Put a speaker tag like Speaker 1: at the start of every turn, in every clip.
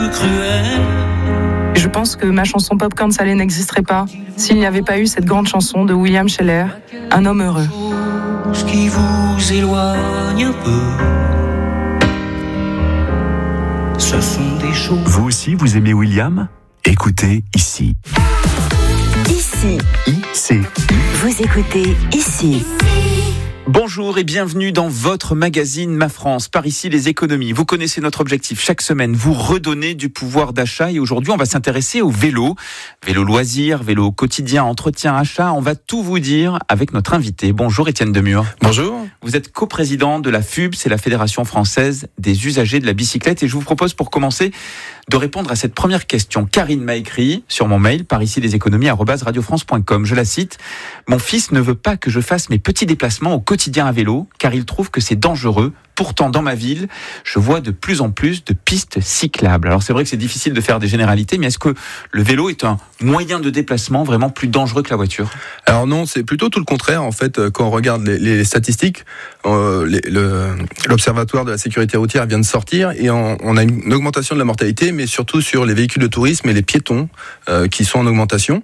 Speaker 1: cruel.
Speaker 2: Je pense que ma chanson Popcorn Salé n'existerait pas s'il n'y avait pas eu cette grande chanson de William Sheller, Un homme heureux.
Speaker 1: Ce qui vous éloigne un peu, ce sont des choses.
Speaker 3: Vous aussi, vous aimez William ? Écoutez ici.
Speaker 4: Ici.
Speaker 3: ICI.
Speaker 4: Vous écoutez Ici.
Speaker 5: Bonjour et bienvenue dans votre magazine Ma France, par ici les économies. Vous connaissez notre objectif chaque semaine, vous redonner du pouvoir d'achat, et aujourd'hui on va s'intéresser au vélo. Vélo loisir, vélo quotidien, entretien, achat, on va tout vous dire avec notre invité. Bonjour Étienne Demur.
Speaker 6: Bonjour.
Speaker 5: Vous êtes coprésident de la FUB, c'est la Fédération Française des usagers de la bicyclette, et je vous propose pour commencer de répondre à cette première question. Karine m'a écrit sur mon mail par ici les économies @radiofrance.com. Je la cite: mon fils ne veut pas que je fasse mes petits déplacements au quotidien à vélo car il trouve que c'est dangereux. Pourtant, dans ma ville, je vois de plus en plus de pistes cyclables. Alors c'est vrai que c'est difficile de faire des généralités, mais est-ce que le vélo est un moyen de déplacement vraiment plus dangereux que la voiture ?
Speaker 6: Alors non, c'est plutôt tout le contraire. En fait, quand on regarde les statistiques, l'Observatoire de la sécurité routière vient de sortir et on a une augmentation de la mortalité, mais surtout sur les véhicules de tourisme et les piétons qui sont en augmentation.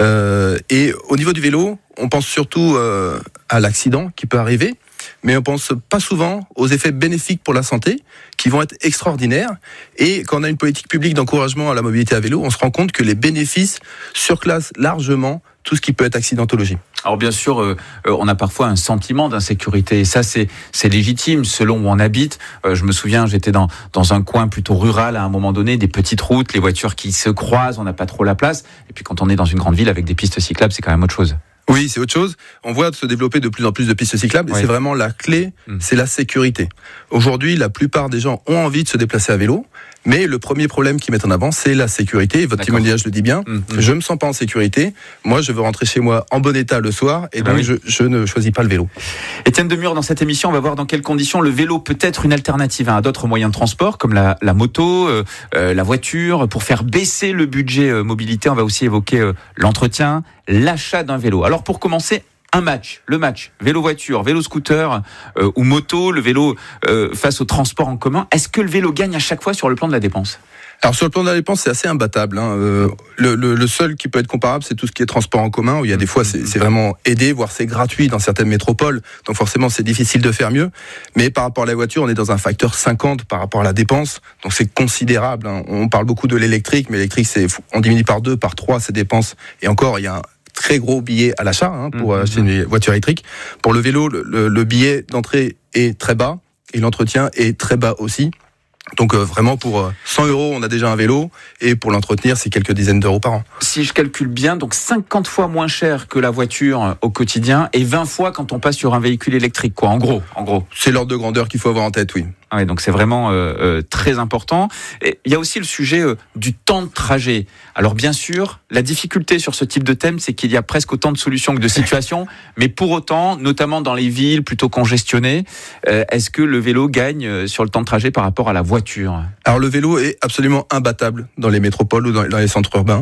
Speaker 6: Et au niveau du vélo, on pense surtout à l'accident qui peut arriver, mais on pense pas souvent aux effets bénéfiques pour la santé qui vont être extraordinaires. Et quand on a une politique publique d'encouragement à la mobilité à vélo, on se rend compte que les bénéfices surclassent largement tout ce qui peut être accidentologie.
Speaker 5: Alors bien sûr, on a parfois un sentiment d'insécurité, et ça c'est légitime selon où on habite. Je me souviens, j'étais dans un coin plutôt rural à un moment donné, des petites routes, les voitures qui se croisent, on n'a pas trop la place. Et puis quand on est dans une grande ville avec des pistes cyclables, c'est quand même autre chose.
Speaker 6: Oui, c'est autre chose. On voit se développer de plus en plus de pistes cyclables, et c'est vraiment la clé, c'est la sécurité. Aujourd'hui, la plupart des gens ont envie de se déplacer à vélo, mais le premier problème qu'ils mettent en avant, c'est la sécurité. Votre témoignage le dit bien. Je me sens pas en sécurité. Moi, je veux rentrer chez moi en bon état le soir, et donc je ne choisis pas le vélo.
Speaker 5: Étienne Demur, dans cette émission, on va voir dans quelles conditions le vélo peut être une alternative à d'autres moyens de transport, comme la moto, la voiture. Pour faire baisser le budget mobilité, on va aussi évoquer l'entretien, l'achat d'un vélo. Alors pour commencer, le match vélo-voiture, vélo-scooter ou moto, le vélo face au transport en commun. Est-ce que le vélo gagne à chaque fois sur le plan de la dépense ?
Speaker 6: Alors sur le plan de la dépense, c'est assez imbattable. Le seul qui peut être comparable, c'est tout ce qui est transport en commun, où il y a des fois c'est vraiment aidé, voire c'est gratuit dans certaines métropoles. Donc forcément c'est difficile de faire mieux. Mais par rapport à la voiture, on est dans un facteur 50 par rapport à la dépense. Donc c'est considérable. On parle beaucoup de l'électrique, mais l'électrique on diminue par 2, par 3 ces dépenses. Et encore, il y a un très gros billet à l'achat pour acheter une voiture électrique. Pour le vélo, le billet d'entrée est très bas et l'entretien est très bas aussi. Donc vraiment pour 100 €, on a déjà un vélo, et pour l'entretenir, c'est quelques dizaines d'euros par an.
Speaker 5: Si je calcule bien, donc 50 fois moins cher que la voiture au quotidien, et 20 fois quand on passe sur un véhicule électrique, quoi. En gros.
Speaker 6: C'est l'ordre de grandeur qu'il faut avoir en tête, oui.
Speaker 5: Ah oui, donc c'est vraiment très important. Et il y a aussi le sujet du temps de trajet. Alors bien sûr, la difficulté sur ce type de thème, c'est qu'il y a presque autant de solutions que de situations, mais pour autant, notamment dans les villes plutôt congestionnées, est-ce que le vélo gagne sur le temps de trajet par rapport à la voiture ?
Speaker 6: Alors le vélo est absolument imbattable dans les métropoles ou dans les centres urbains,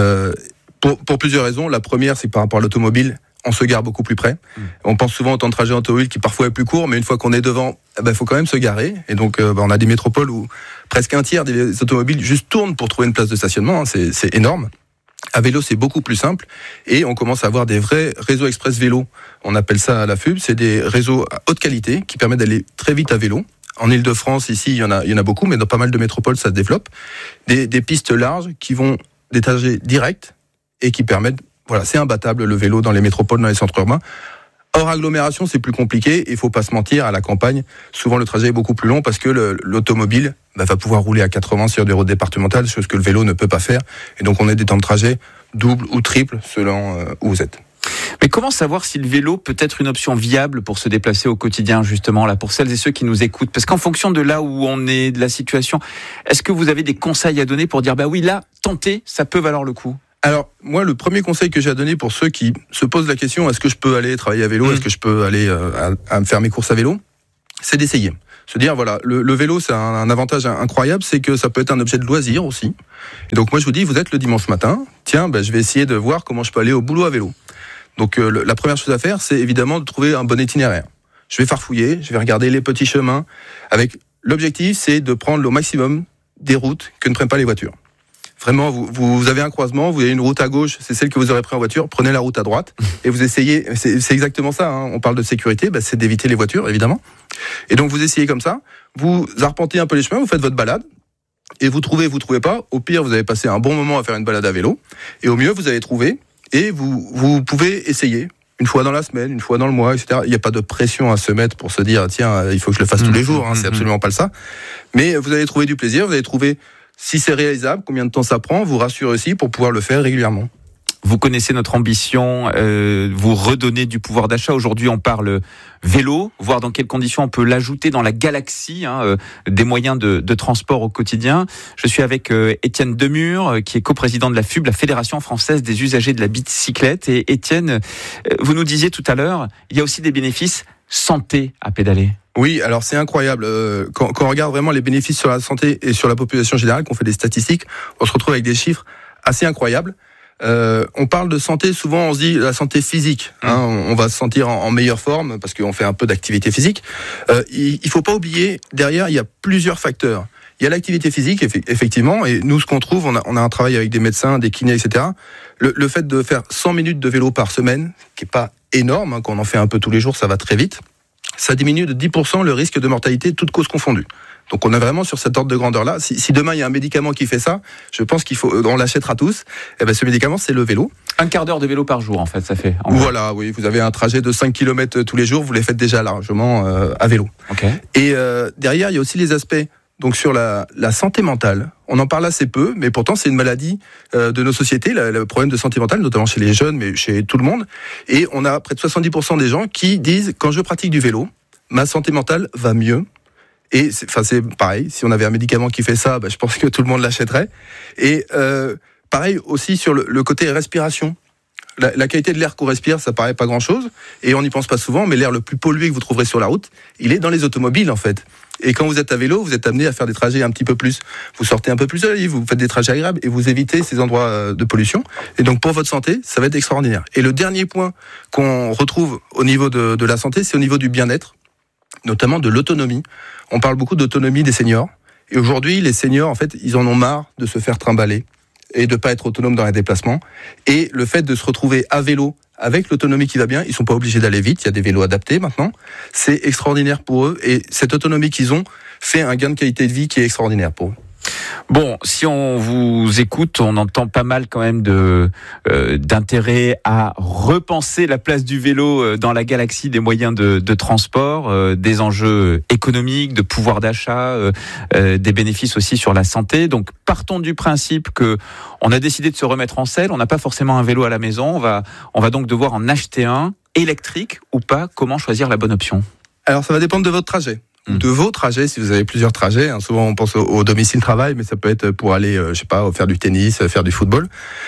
Speaker 6: pour plusieurs raisons. La première, c'est que par rapport à l'automobile, on se gare beaucoup plus près. On pense souvent au temps de trajet en automobile qui parfois est plus court, mais une fois qu'on est devant, il faut quand même se garer. Et donc on a des métropoles où presque un tiers des automobiles juste tournent pour trouver une place de stationnement. C'est énorme. À vélo, c'est beaucoup plus simple, et on commence à avoir des vrais réseaux express vélo. On appelle ça à la FUB, c'est des réseaux à haute qualité qui permettent d'aller très vite à vélo. En Île-de-France, ici, il y en a beaucoup, mais dans pas mal de métropoles, ça se développe. Des pistes larges qui vont des trajets directs et qui permettent, voilà, c'est imbattable le vélo dans les métropoles, dans les centres urbains. Hors agglomération, c'est plus compliqué. Il faut pas se mentir, à la campagne, souvent le trajet est beaucoup plus long parce que l'automobile va pouvoir rouler à 80 sur des routes départementales, chose que le vélo ne peut pas faire. Et donc on a des temps de trajet double ou triple selon où vous êtes.
Speaker 5: Mais comment savoir si le vélo peut être une option viable pour se déplacer au quotidien, justement, là, pour celles et ceux qui nous écoutent ? Parce qu'en fonction de là où on est, de la situation, est-ce que vous avez des conseils à donner pour dire, oui, là, tenter, ça peut valoir le coup ?
Speaker 6: Alors, moi, le premier conseil que j'ai à donner pour ceux qui se posent la question, est-ce que je peux aller travailler à vélo, est-ce que je peux aller à faire mes courses à vélo, c'est d'essayer. Se dire, voilà, le vélo, c'est un avantage incroyable, c'est que ça peut être un objet de loisir aussi. Et donc, moi, je vous dis, vous êtes le dimanche matin, tiens, je vais essayer de voir comment je peux aller au boulot à vélo. Donc, la première chose à faire, c'est évidemment de trouver un bon itinéraire. Je vais farfouiller, je vais regarder les petits chemins. Avec l'objectif, c'est de prendre au maximum des routes que ne prennent pas les voitures. Vraiment, vous avez un croisement, vous avez une route à gauche, c'est celle que vous aurez pris en voiture, prenez la route à droite et vous essayez, c'est exactement ça, hein, on parle de sécurité, c'est d'éviter les voitures évidemment. Et donc vous essayez comme ça, vous arpentez un peu les chemins, vous faites votre balade et vous trouvez pas, au pire vous avez passé un bon moment à faire une balade à vélo et au mieux vous avez trouvé et vous pouvez essayer. Une fois dans la semaine, une fois dans le mois, etc. Il n'y a pas de pression à se mettre pour se dire tiens, il faut que je le fasse tous les jours, hein, c'est absolument pas ça. Mais vous allez trouver du plaisir, vous allez trouver si c'est réalisable, combien de temps ça prend, vous rassurez aussi pour pouvoir le faire régulièrement.
Speaker 5: Vous connaissez notre ambition, vous redonnez du pouvoir d'achat. Aujourd'hui, on parle vélo, voir dans quelles conditions on peut l'ajouter dans la galaxie des moyens de transport au quotidien. Je suis avec Étienne Demure, qui est coprésident de la FUB, la Fédération française des usagers de la bicyclette. Et Étienne, vous nous disiez tout à l'heure, il y a aussi des bénéfices santé à pédaler.
Speaker 6: Oui, alors c'est incroyable. Quand on regarde vraiment les bénéfices sur la santé et sur la population générale, qu'on fait des statistiques, on se retrouve avec des chiffres assez incroyables. On parle de santé, souvent on se dit la santé physique. On va se sentir en meilleure forme parce qu'on fait un peu d'activité physique. Il faut pas oublier, derrière, il y a plusieurs facteurs. Il y a l'activité physique, effectivement, et nous, ce qu'on trouve, on a un travail avec des médecins, des kinés, etc. Le fait de faire 100 minutes de vélo par semaine, qui est pas énorme, quand on en fait un peu tous les jours, ça va très vite, ça diminue de 10% le risque de mortalité, toutes causes confondues. Donc on est vraiment sur cet ordre de grandeur-là. Si demain il y a un médicament qui fait ça, je pense on l'achètera tous. Et ce médicament, c'est le vélo.
Speaker 5: Un quart d'heure de vélo par jour, en fait, ça fait.
Speaker 6: Voilà, oui, vous avez un trajet de 5 km tous les jours, vous les faites déjà largement à vélo.
Speaker 5: Okay.
Speaker 6: Et derrière, il y a aussi les aspects. Donc sur la santé mentale, on en parle assez peu, mais pourtant c'est une maladie de nos sociétés, le problème de santé mentale, notamment chez les jeunes, mais chez tout le monde. Et on a près de 70% des gens qui disent, quand je pratique du vélo, ma santé mentale va mieux. Et c'est pareil, si on avait un médicament qui fait ça, je pense que tout le monde l'achèterait. Et pareil aussi sur le côté respiration. La qualité de l'air qu'on respire, ça paraît pas grand-chose, et on n'y pense pas souvent, mais l'air le plus pollué que vous trouverez sur la route, il est dans les automobiles en fait. Et quand vous êtes à vélo, vous êtes amené à faire des trajets un petit peu plus. Vous sortez un peu plus de la vie, vous faites des trajets agréables et vous évitez ces endroits de pollution. Et donc pour votre santé, ça va être extraordinaire. Et le dernier point qu'on retrouve au niveau de la santé, c'est au niveau du bien-être, notamment de l'autonomie. On parle beaucoup d'autonomie des seniors. Et aujourd'hui, les seniors, en fait, ils en ont marre de se faire trimballer et de pas être autonomes dans les déplacements. Et le fait de se retrouver à vélo, avec l'autonomie qui va bien, ils sont pas obligés d'aller vite, il y a des vélos adaptés maintenant, c'est extraordinaire pour eux, et cette autonomie qu'ils ont fait un gain de qualité de vie qui est extraordinaire pour eux.
Speaker 5: Bon, si on vous écoute, on entend pas mal quand même d'intérêt à repenser la place du vélo dans la galaxie des moyens de transport, des enjeux économiques, de pouvoir d'achat, des bénéfices aussi sur la santé. Donc partons du principe que on a décidé de se remettre en selle, on n'a pas forcément un vélo à la maison, on va donc devoir en acheter un, électrique ou pas. Comment choisir la bonne option ?
Speaker 6: Alors ça va dépendre de votre trajet. De vos trajets, si vous avez plusieurs trajets, souvent on pense au domicile-travail, mais ça peut être pour aller, faire du tennis, faire du football.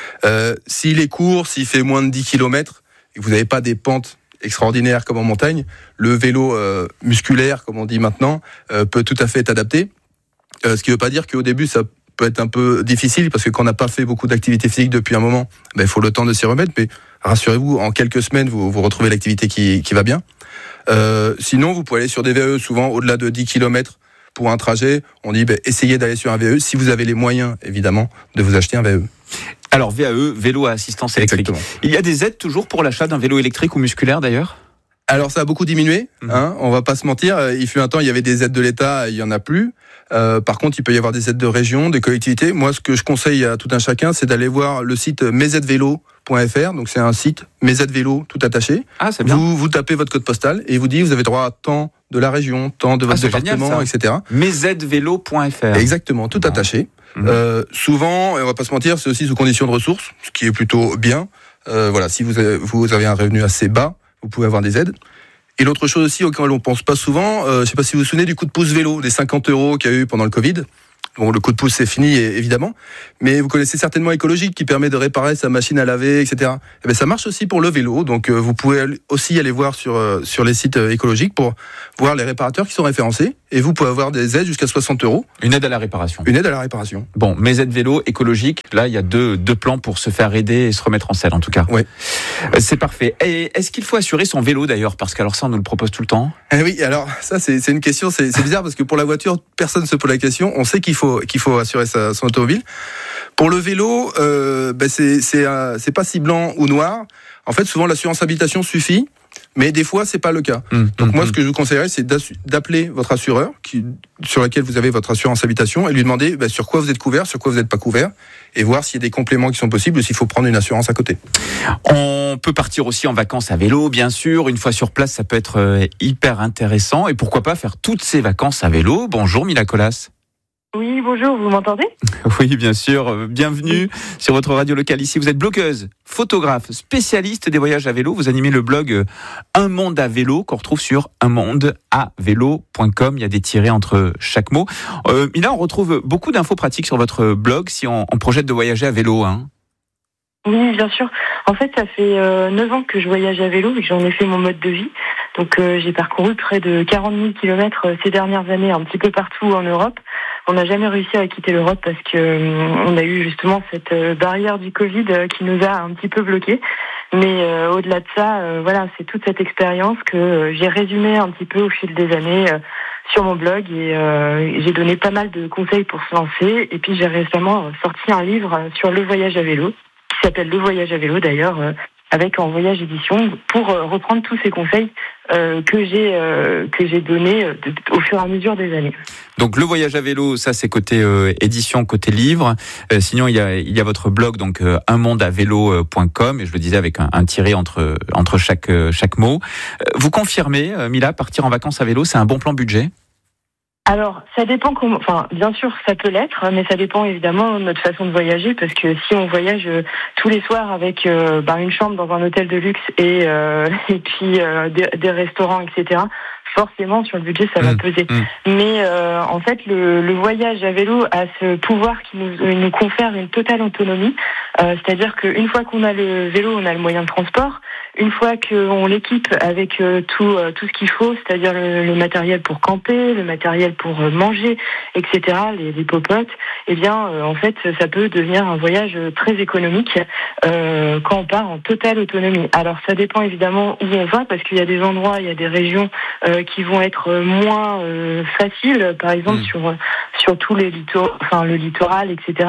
Speaker 6: S'il est court, s'il fait moins de 10 km, et que vous n'avez pas des pentes extraordinaires comme en montagne, le vélo musculaire, comme on dit maintenant, peut tout à fait être adapté. Ce qui ne veut pas dire qu'au début, ça peut être un peu difficile, parce que quand on n'a pas fait beaucoup d'activité physique depuis un moment, il faut le temps de s'y remettre, mais rassurez-vous, en quelques semaines, vous retrouvez l'activité qui va bien. Sinon, vous pouvez aller sur des VAE, souvent au-delà de 10 km pour un trajet. On dit, essayez d'aller sur un VAE, si vous avez les moyens, évidemment, de vous acheter un VAE.
Speaker 5: Alors, VAE, vélo à assistance électrique.
Speaker 6: Exactement.
Speaker 5: Il y a des aides toujours pour l'achat d'un vélo électrique ou musculaire, d'ailleurs ?
Speaker 6: Alors, ça a beaucoup diminué, on va pas se mentir. Il fut un temps, il y avait des aides de l'État, il y en a plus. Par contre, il peut y avoir des aides de région, des collectivités. Moi, ce que je conseille à tout un chacun, c'est d'aller voir le site mesaidsvélo.fr. Donc, c'est un site mesaidsvélo tout attaché.
Speaker 5: Ah, c'est bien.
Speaker 6: Vous tapez votre code postal et vous dit, vous avez droit à tant de la région, tant de votre département,
Speaker 5: génial,
Speaker 6: etc.
Speaker 5: mesaidsvélo.fr.
Speaker 6: Exactement, tout attaché. Souvent, on va pas se mentir, c'est aussi sous condition de ressources, ce qui est plutôt bien. Si vous avez un revenu assez bas, vous pouvez avoir des aides. Et l'autre chose aussi auquel on pense pas souvent, je sais pas si vous vous souvenez du coup de pouce vélo, des 50 € qu'il y a eu pendant le Covid. Bon, le coup de pouce c'est fini évidemment, mais vous connaissez certainement Écologique qui permet de réparer sa machine à laver, etc. Et bien ça marche aussi pour le vélo, donc vous pouvez aussi aller voir sur les sites écologiques pour voir les réparateurs qui sont référencés, et vous pouvez avoir des aides jusqu'à 60 €.
Speaker 5: Une aide à la réparation.
Speaker 6: Une aide à la réparation.
Speaker 5: Bon, mes aides vélo écologiques, là il y a deux plans pour se faire aider et se remettre en selle en tout cas.
Speaker 6: Oui.
Speaker 5: C'est parfait. Et est-ce qu'il faut assurer son vélo d'ailleurs ? Parce qu'alors ça on nous le propose tout le temps.
Speaker 6: Oui, alors ça c'est une question, c'est bizarre parce que pour la voiture, personne ne se pose la question. On sait qu'il faut faut assurer son automobile. Pour le vélo, c'est pas si blanc ou noir. En fait, souvent l'assurance habitation suffit. Mais des fois, c'est pas le cas. Donc moi, ce que je vous conseillerais, c'est d'appeler votre assureur, sur lequel vous avez votre assurance habitation, et lui demander sur quoi vous êtes couvert, sur quoi vous n'êtes pas couvert, et voir s'il y a des compléments qui sont possibles ou s'il faut prendre une assurance à côté.
Speaker 5: On peut partir aussi en vacances à vélo, bien sûr. Une fois sur place, ça peut être hyper intéressant. Et pourquoi pas faire toutes ces vacances à vélo. Bonjour Mila Colas.
Speaker 7: Oui, bonjour, vous m'entendez ?
Speaker 5: Oui, bien sûr. Bienvenue sur votre radio locale ici. Vous êtes blogueuse, photographe, spécialiste des voyages à vélo. Vous animez le blog Un Monde à Vélo qu'on retrouve sur unmondeavélo.com. Il y a des tirets entre chaque mot. Mila, on retrouve beaucoup d'infos pratiques sur votre blog si on projette de voyager à vélo.
Speaker 7: Oui, bien sûr. En fait, ça fait 9 ans que je voyage à vélo et que j'en ai fait mon mode de vie. Donc, j'ai parcouru près de 40 000 kilomètres ces dernières années, un petit peu partout en Europe. On n'a jamais réussi à quitter l'Europe parce que on a eu justement cette barrière du Covid qui nous a un petit peu bloqués. Mais au-delà de ça, voilà, c'est toute cette expérience que j'ai résumée un petit peu au fil des années sur mon blog et j'ai donné pas mal de conseils pour se lancer. Et puis, j'ai récemment sorti un livre sur le voyage à vélo qui s'appelle Le Voyage à vélo d'ailleurs, avec En Voyage Édition, pour reprendre tous ces conseils que j'ai donnés au fur et à mesure des années.
Speaker 5: Donc le voyage à vélo, ça c'est côté édition, côté livre. Sinon il y a votre blog, donc unmondeavélo.com, et je le disais avec un tiret entre chaque mot. Vous confirmez, Mila, partir en vacances à vélo, c'est un bon plan budget ?
Speaker 7: Alors, ça dépend bien sûr, ça peut l'être, mais ça dépend évidemment de notre façon de voyager, parce que si on voyage tous les soirs avec une chambre dans un hôtel de luxe et puis des restaurants, etc., forcément sur le budget ça va peser. Mais en fait, le voyage à vélo a ce pouvoir qui nous confère une totale autonomie. C'est-à-dire qu'une fois qu'on a le vélo, on a le moyen de transport. Une fois qu'on l'équipe avec tout ce qu'il faut, c'est-à-dire le matériel pour camper, le matériel pour manger, etc., les popotes, eh bien, en fait, ça peut devenir un voyage très économique quand on part en totale autonomie. Alors, ça dépend évidemment où on va, parce qu'il y a des endroits, il y a des régions qui vont être moins faciles. Par exemple, sur tous les le littoral, etc.,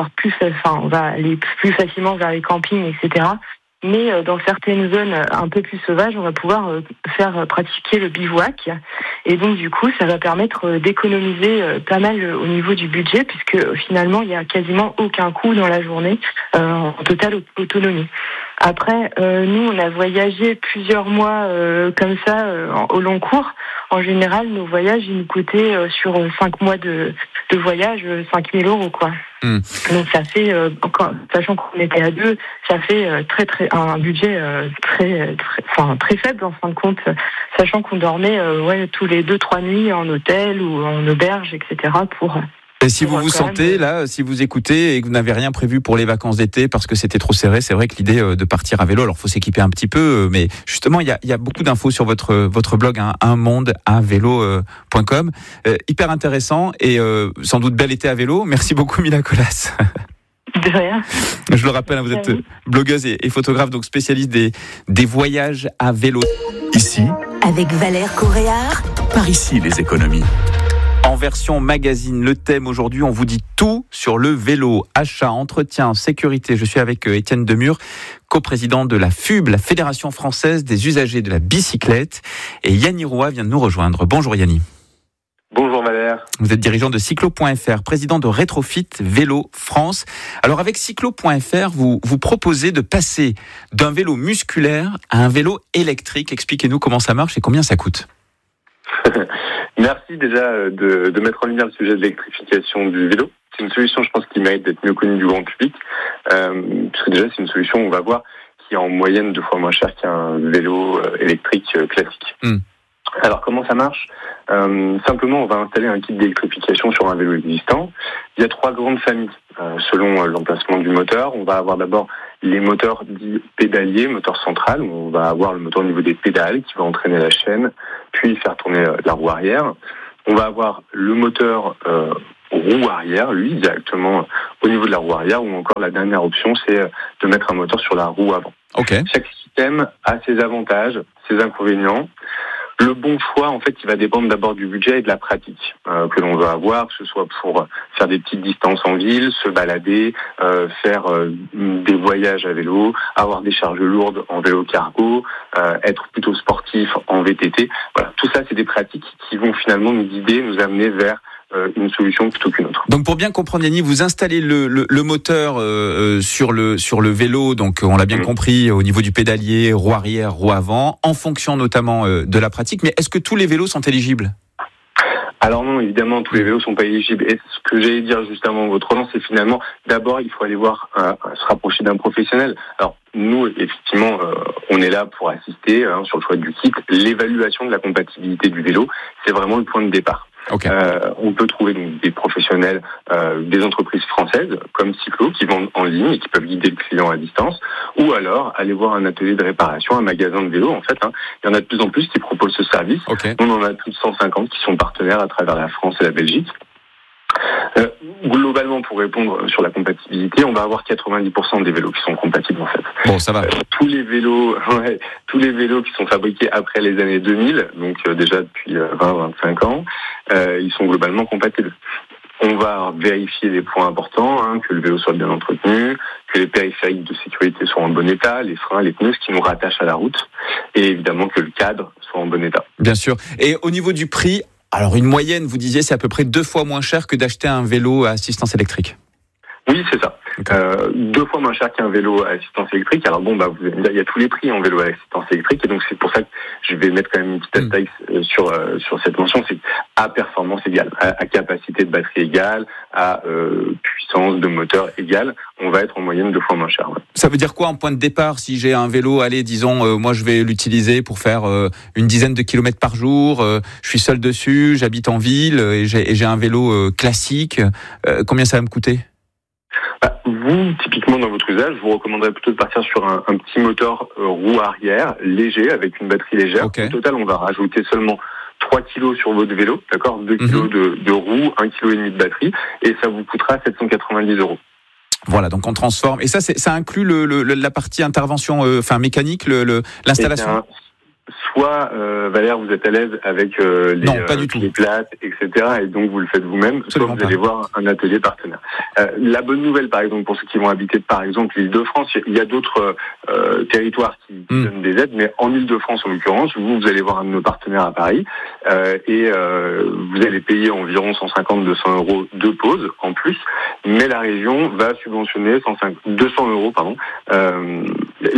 Speaker 7: on va aller plus facilement vers les campings, etc. Mais dans certaines zones un peu plus sauvages, on va pouvoir faire pratiquer le bivouac. Et donc, du coup, ça va permettre d'économiser pas mal au niveau du budget, puisque finalement, il n'y a quasiment aucun coût dans la journée en totale autonomie. Après, nous, on a voyagé plusieurs mois comme ça au long cours. En général, nos voyages, ils nous coûtaient sur 5 mois de voyage 5 000 €, quoi. Donc ça fait, sachant qu'on était à 2, ça fait un budget très faible en fin de compte, sachant qu'on dormait tous les 2-3 nuits en hôtel ou en auberge, etc.
Speaker 5: Et si vous vous sentez là, si vous écoutez et que vous n'avez rien prévu pour les vacances d'été parce que c'était trop serré, c'est vrai que l'idée de partir à vélo, alors faut s'équiper un petit peu, mais justement il y a beaucoup d'infos sur votre blog, unmondeavélo.com, hyper intéressant et sans doute bel été à vélo. Merci beaucoup Mila Colas.
Speaker 7: De rien.
Speaker 5: Je le rappelle, vous êtes blogueuse et photographe, donc spécialiste des voyages à vélo.
Speaker 3: Ici,
Speaker 4: avec Valère Coréard,
Speaker 3: par ici les économies.
Speaker 5: En version magazine, le thème aujourd'hui, on vous dit tout sur le vélo. Achat, entretien, sécurité. Je suis avec Étienne Demure, coprésident de la FUB, la Fédération Française des Usagers de la Bicyclette. Et Yanni Roy vient de nous rejoindre. Bonjour Yanni.
Speaker 8: Bonjour Valère.
Speaker 5: Vous êtes dirigeant de Cyclo.fr, président de Rétrofit Vélo France. Alors avec Cyclo.fr, vous proposez de passer d'un vélo musculaire à un vélo électrique. Expliquez-nous comment ça marche et combien ça coûte.
Speaker 8: Merci déjà de mettre en lumière le sujet de l'électrification du vélo. C'est une solution, je pense, qui mérite d'être mieux connue du grand public, puisque déjà c'est une solution, on va voir, qui est en moyenne 2 fois moins cher qu'un vélo électrique classique. Alors comment ça marche ? Simplement, on va installer un kit d'électrification sur un vélo existant. Il y a 3 grandes familles selon l'emplacement du moteur. On va avoir d'abord les moteurs dits pédaliers, moteur central, où on va avoir le moteur au niveau des pédales qui va entraîner la chaîne, puis faire tourner la roue arrière. On va avoir le moteur roue arrière, lui, directement au niveau de la roue arrière, ou encore la dernière option, c'est de mettre un moteur sur la roue avant.
Speaker 5: Okay.
Speaker 8: Chaque système a ses avantages, ses inconvénients. Le bon choix, en fait, il va dépendre d'abord du budget et de la pratique que l'on va avoir, que ce soit pour faire des petites distances en ville, se balader, faire des voyages à vélo, avoir des charges lourdes en vélo cargo, être plutôt sportif en VTT. Voilà, tout ça, c'est des pratiques qui vont finalement nous guider, nous amener vers une solution plutôt qu'une autre.
Speaker 5: Donc pour bien comprendre, Yannick, vous installez le moteur sur le vélo, donc on l'a bien compris, au niveau du pédalier, roue arrière, roue avant, en fonction notamment de la pratique. Mais est-ce que tous les vélos sont éligibles ?
Speaker 8: Alors non, évidemment, tous les vélos sont pas éligibles. Et ce que j'allais dire juste avant votre relance, c'est finalement, d'abord, il faut aller voir, se rapprocher d'un professionnel. Alors, nous, effectivement, on est là pour assister sur le choix du kit. L'évaluation de la compatibilité du vélo, c'est vraiment le point de départ.
Speaker 5: Okay.
Speaker 8: On peut trouver donc des professionnels, des entreprises françaises comme Cyclo qui vendent en ligne et qui peuvent guider le client à distance, ou alors aller voir un atelier de réparation, un magasin de vélo. En fait, il y en a de plus en plus qui proposent ce service.
Speaker 5: Okay.
Speaker 8: On en a plus de 150 qui sont partenaires à travers la France et la Belgique. Globalement, pour répondre sur la compatibilité, on va avoir 90% des vélos qui sont compatibles en fait.
Speaker 5: Bon, ça va.
Speaker 8: Tous les vélos qui sont fabriqués après les années 2000, donc déjà depuis 20-25 ans, ils sont globalement compatibles. On va vérifier les points importants, que le vélo soit bien entretenu, que les périphériques de sécurité soient en bon état, les freins, les pneus, ce qui nous rattache à la route, et évidemment que le cadre soit en bon état.
Speaker 5: Bien sûr. Et au niveau du prix, alors une moyenne, vous disiez, c'est à peu près 2 fois moins cher que d'acheter un vélo à assistance électrique.
Speaker 8: Oui, c'est ça.
Speaker 5: Okay.
Speaker 8: 2 fois moins cher qu'un vélo à assistance électrique. Alors bon, vous allez me dire, il y a tous les prix en vélo à assistance électrique, et donc c'est pour ça que je vais mettre quand même une petite astérisque sur cette mention, c'est à performance égale, à capacité de batterie égale, à puissance de moteur égale, on va être en moyenne 2 fois moins cher. Ouais.
Speaker 5: Ça veut dire quoi en point de départ si j'ai un vélo, allez, disons, moi je vais l'utiliser pour faire une dizaine de kilomètres par jour, je suis seul dessus, j'habite en ville et j'ai un vélo classique, combien ça va me coûter ?
Speaker 8: Vous, typiquement dans votre usage, je vous recommanderais plutôt de partir sur un petit moteur roue arrière, léger, avec une batterie légère.
Speaker 5: Okay.
Speaker 8: Au total, on va rajouter seulement 3 kilos sur votre vélo, d'accord, 2 kilos de roue, 1,5 kg de batterie, et ça vous coûtera 790 €.
Speaker 5: Voilà, donc on transforme. Et ça inclut la partie intervention mécanique, l'installation.
Speaker 8: Soit, Valère, vous êtes à l'aise avec les plates, etc., et donc vous le faites vous-même, soit vous allez voir un atelier partenaire. La bonne nouvelle, par exemple, pour ceux qui vont habiter, par exemple, l'Île-de-France, il y a d'autres territoires qui donnent des aides, mais en Île-de-France, en l'occurrence, vous allez voir un de nos partenaires à Paris, et vous allez payer environ 150-200 € de pause en plus, mais la région va subventionner 200 €,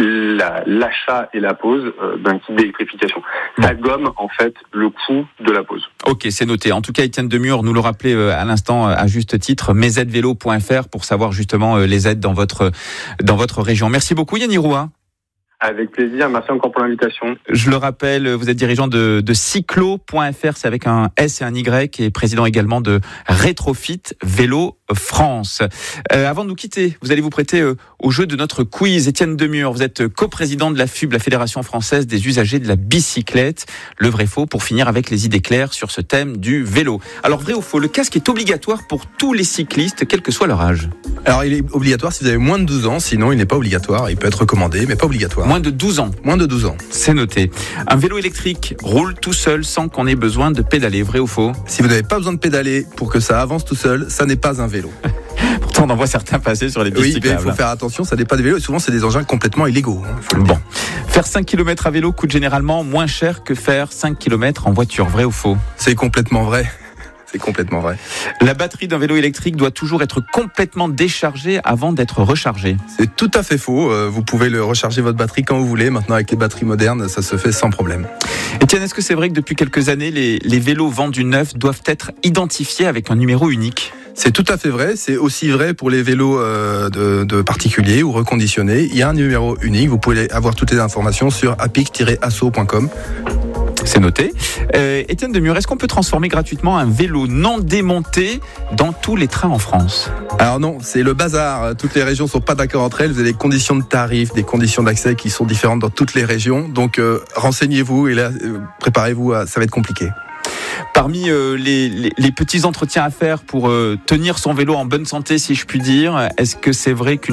Speaker 8: l'achat et la pose d'un kit d'électrification. Ça gomme en fait le coût de la pose. Ok, c'est noté. En tout cas, Étienne Demure nous le rappelait à l'instant à juste titre, mesaidevélo.fr pour savoir justement les aides dans votre région. Merci beaucoup Yannick Roua. Avec plaisir, merci encore pour l'invitation. Je le rappelle, vous êtes dirigeant de Cyclo.fr, c'est avec un S et un Y, et président également de Rétrofit Vélo France. Avant de nous quitter, vous allez vous prêter au jeu de notre quiz. Étienne Demure, vous êtes coprésident de la FUB, la Fédération Française des Usagers de la Bicyclette. Le vrai faux pour finir avec les idées claires sur ce thème du vélo. Alors vrai ou faux, le casque est obligatoire pour tous les cyclistes, quel que soit leur âge?
Speaker 6: Alors il est obligatoire si vous avez moins de 12 ans, sinon il n'est pas obligatoire. Il peut être recommandé, mais pas obligatoire.
Speaker 5: Moins de 12 ans.
Speaker 6: Moins de 12 ans.
Speaker 5: C'est noté. Un vélo électrique roule tout seul sans qu'on ait besoin de pédaler, vrai ou faux?
Speaker 6: Si vous n'avez pas besoin de pédaler pour que ça avance tout seul, ça n'est pas un vélo.
Speaker 5: Pourtant, on en voit certains passer sur les bicyclettes.
Speaker 6: Oui, mais il faut faire attention, ça n'est pas des vélos et souvent c'est des engins complètement illégaux.
Speaker 5: Bon. Faire 5 km à vélo coûte généralement moins cher que faire 5 km en voiture, vrai ou faux?
Speaker 6: C'est complètement vrai. C'est complètement vrai.
Speaker 5: La batterie d'un vélo électrique doit toujours être complètement déchargée avant d'être rechargée.
Speaker 6: C'est tout à fait faux. Vous pouvez recharger votre batterie quand vous voulez. Maintenant, avec les batteries modernes, ça se fait sans problème.
Speaker 5: Etienne, est-ce que c'est vrai que depuis quelques années, les vélos vendus neufs doivent être identifiés avec un numéro unique?
Speaker 6: C'est tout à fait vrai. C'est aussi vrai pour les vélos de particuliers ou reconditionnés. Il y a un numéro unique. Vous pouvez avoir toutes les informations sur apic-asso.com.
Speaker 5: C'est noté. Étienne Demure, est-ce qu'on peut transformer gratuitement un vélo non démonté dans tous les trains en France?
Speaker 6: Alors non, c'est le bazar. Toutes les régions ne sont pas d'accord entre elles. Vous avez des conditions de tarifs, des conditions d'accès qui sont différentes dans toutes les régions. Donc renseignez-vous et là, préparez-vous, ça va être compliqué.
Speaker 5: Parmi les petits entretiens à faire pour tenir son vélo en bonne santé, si je puis dire, est-ce que c'est vrai qu'une